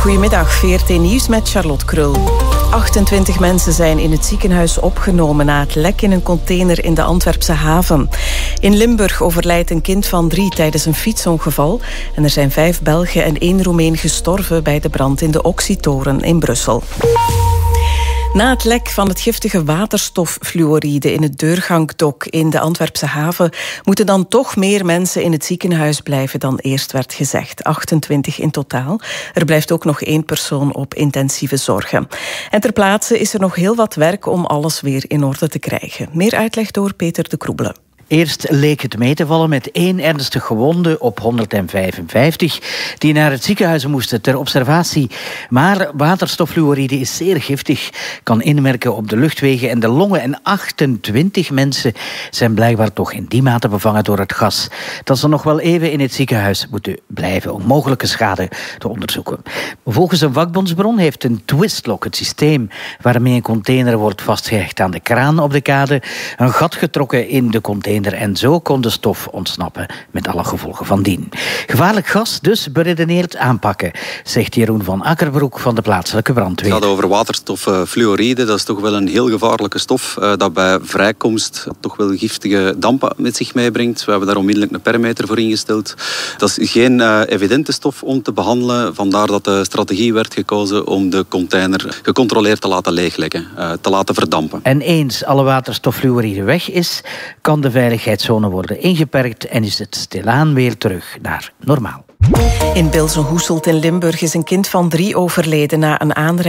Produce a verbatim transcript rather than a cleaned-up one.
Goedemiddag, V R T Nieuws met Charlotte Krul. achtentwintig mensen zijn in het ziekenhuis opgenomen na het lek in een container in de Antwerpse haven. In Limburg overlijdt een kind van drie tijdens een fietsongeval. En er zijn vijf Belgen en één Roemeen gestorven bij de brand in de Oxytoren in Brussel. Na het lek van het giftige waterstoffluoride in het Deurgangdok in de Antwerpse haven moeten dan toch meer mensen in het ziekenhuis blijven dan eerst werd gezegd. achtentwintig in totaal. Er blijft ook nog één persoon op intensieve zorgen. En ter plaatse is er nog heel wat werk om alles weer in orde te krijgen. Meer uitleg door Peter de Kroebele. Eerst leek het mee te vallen met één ernstig gewonde op honderdvijfenvijftig... die naar het ziekenhuis moesten ter observatie. Maar waterstoffluoride is zeer giftig, kan inwerken op de luchtwegen en de longen. En achtentwintig mensen zijn blijkbaar toch in die mate bevangen door het gas dat ze nog wel even in het ziekenhuis moeten blijven om mogelijke schade te onderzoeken. Volgens een vakbondsbron heeft een twistlock, het systeem waarmee een container wordt vastgehecht aan de kraan op de kade, een gat getrokken in de container. En zo kon de stof ontsnappen, met alle gevolgen van dien. Gevaarlijk gas, dus beredeneerd aanpakken, zegt Jeroen van Akkerbroek van de plaatselijke brandweer. Het gaat over waterstoffluoride. Dat is toch wel een heel gevaarlijke stof uh, dat bij vrijkomst toch wel giftige dampen met zich meebrengt. We hebben daar onmiddellijk een perimeter voor ingesteld. Dat is geen uh, evidente stof om te behandelen. Vandaar dat de strategie werd gekozen om de container gecontroleerd te laten leeglekken, uh, te laten verdampen. En eens alle waterstoffluoride weg is, kan de veiligheidszone worden ingeperkt en is het stilaan weer terug naar normaal. In Bilsen-Hoeselt in Limburg is een kind van drie overleden na een aanrijding